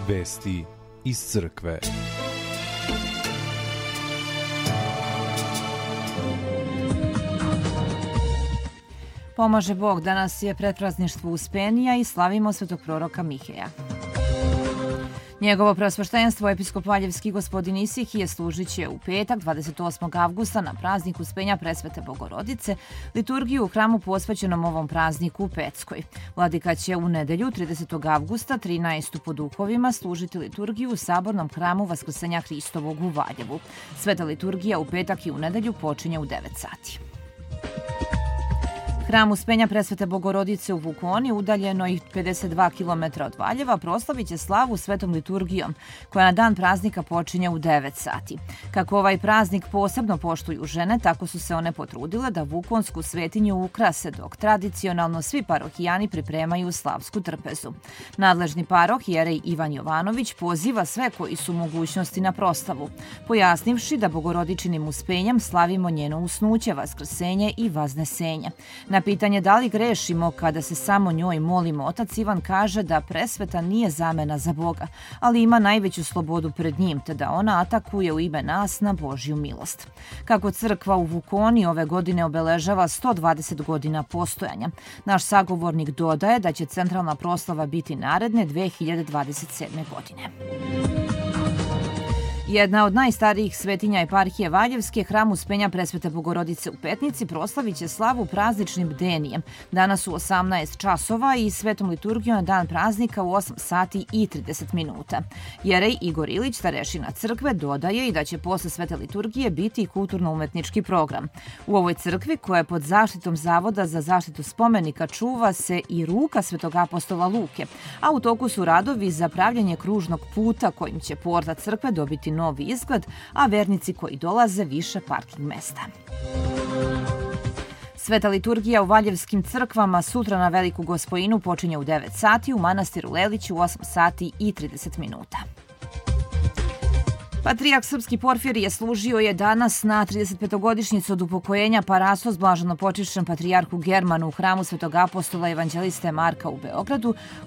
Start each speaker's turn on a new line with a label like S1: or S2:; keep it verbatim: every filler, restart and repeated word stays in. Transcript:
S1: Vesti iz crkve.
S2: Pomaže Bog, danas je predprazništvo Uspenija i slavimo svetog proroka Miheja. Njegovo preosveštenstvo episkop Valjevski gospodin Isihije služit će u petak, dvadeset osmog avgusta, na praznik Uspenja Presvete Bogorodice, liturgiju u hramu posvećenom ovom prazniku u Peckoj. Vladika će u nedelju, tridesetog avgusta, trinaestog po duhovima, služiti liturgiju u sabornom hramu Vaskrsenja Hristovog u Valjevu. Sveta liturgija u petak i u nedelju počinje u devet sati. Hram Uspenja Presvete Bogorodice u Vukoni, udaljeno i pedeset dva kilometra od Valjeva, proslavit će slavu svetom liturgijom, koja na dan praznika počinje u devet sati. Kako ovaj praznik posebno poštuju žene, tako su se one potrudile da vukonsku svetinju ukrase, dok tradicionalno svi parohijani pripremaju slavsku trpezu. Nadležni paroh, jerej Ivan Jovanović, poziva sve koji su u mogućnosti na proslavu, pojasnivši da Bogorodičinim uspenjem slavimo njeno usnuće, vaskrsenje i vaznesenje. Na pitanje da li grešimo kada se samo njoj molimo, otac Ivan kaže da presveta nije zamena za Boga, ali ima najveću slobodu pred njim, te da ona atakuje u ime nas na Božju milost. Kako crkva u Vukoni ove godine obeležava sto dvadeset godina postojanja, naš sagovornik dodaje da će centralna proslava biti naredne dve hiljade dvadeset sedme. godine. Jedna od najstarijih svetinja eparhije Valjevske, hram Uspenja Presvete Bogorodice u Petnici, proslavit će slavu prazničnim bdenijem. Danas u osamnaest časova i svetom liturgijom na dan praznika u osam sati i trideset minuta. Jerej Igor Ilić, starešina crkve, dodaje i da će posle svete liturgije biti i kulturno-umetnički program. U ovoj crkvi, koja je pod zaštitom Zavoda za zaštitu spomenika, čuva se i ruka svetog apostola Luke, a u toku su radovi za pravljenje kružnog puta kojim će porta crkve dobiti novi izgled, a vernici koji dolaze više parking mesta. Sveta liturgija u Valjevskim crkvama sutra na Veliku Gospojinu počinje u devet sati, u manastiru Lelić u osam sati i trideset minuta. Patrijarh Srpski Porfirije služio je danas na tridesetpetogodišnjicu od upokojenja Parasos blaženopočišćenom patrijarhu Germanu u hramu svetog apostola evanđeliste Marka u Beogradu,